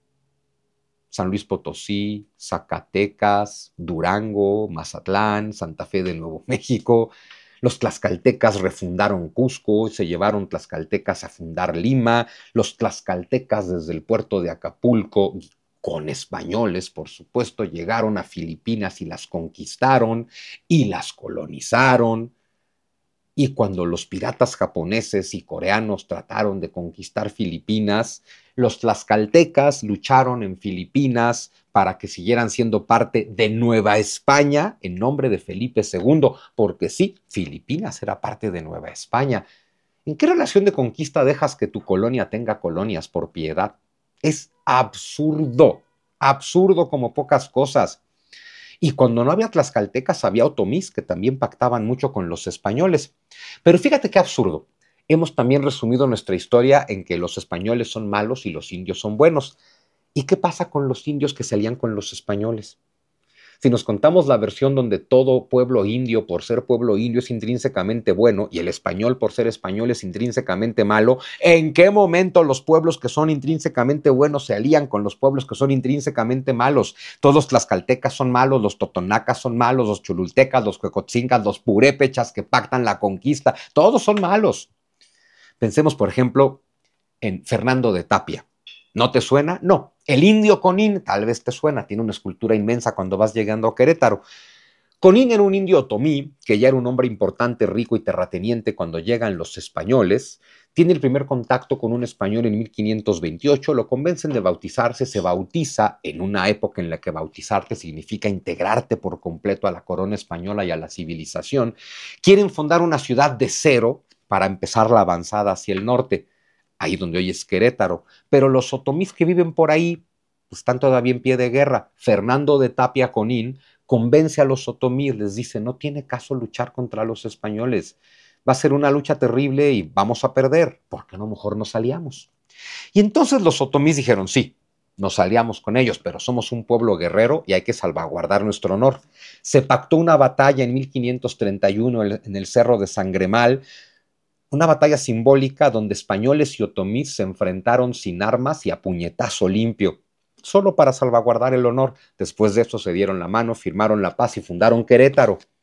San Luis Potosí, Zacatecas, Durango, Mazatlán, Santa Fe de Nuevo México. Los tlaxcaltecas refundaron Cusco, se llevaron tlaxcaltecas a fundar Lima. Los tlaxcaltecas desde el puerto de Acapulco, con españoles, por supuesto, llegaron a Filipinas y las conquistaron y las colonizaron. Y cuando los piratas japoneses y coreanos trataron de conquistar Filipinas, los tlaxcaltecas lucharon en Filipinas para que siguieran siendo parte de Nueva España en nombre de Felipe segundo, porque sí, Filipinas era parte de Nueva España. ¿En qué relación de conquista dejas que tu colonia tenga colonias por piedad? Es absurdo, absurdo como pocas cosas. Y cuando no había tlaxcaltecas, había otomís, que también pactaban mucho con los españoles. Pero fíjate qué absurdo. Hemos también resumido nuestra historia en que los españoles son malos y los indios son buenos. ¿Y qué pasa con los indios que se alían con los españoles? Si nos contamos la versión donde todo pueblo indio, por ser pueblo indio, es intrínsecamente bueno y el español, por ser español, es intrínsecamente malo, ¿en qué momento los pueblos que son intrínsecamente buenos se alían con los pueblos que son intrínsecamente malos? Todos los tlaxcaltecas son malos, los totonacas son malos, los cholultecas, los huecotzingas, los purépechas que pactan la conquista, todos son malos. Pensemos, por ejemplo, en Fernando de Tapia. ¿No te suena? No. El indio Conín tal vez te suena, tiene una escultura inmensa cuando vas llegando a Querétaro. Conín era un indio otomí, que ya era un hombre importante, rico y terrateniente cuando llegan los españoles. Tiene el primer contacto con un español en mil quinientos veintiocho, lo convencen de bautizarse, se bautiza en una época en la que bautizarte significa integrarte por completo a la corona española y a la civilización. Quieren fundar una ciudad de cero para empezar la avanzada hacia el norte, ahí donde hoy es Querétaro, pero los otomís que viven por ahí pues, están todavía en pie de guerra. Fernando de Tapia Conín convence a los otomíes, les dice, no tiene caso luchar contra los españoles, va a ser una lucha terrible y vamos a perder, ¿por qué no mejor nos aliamos? Y entonces los otomís dijeron, sí, nos aliamos con ellos, pero somos un pueblo guerrero y hay que salvaguardar nuestro honor. Se pactó una batalla en mil quinientos treinta y uno en el Cerro de Sangremal, una batalla simbólica donde españoles y otomís se enfrentaron sin armas y a puñetazo limpio, solo para salvaguardar el honor. Después de eso se dieron la mano, firmaron la paz y fundaron Querétaro.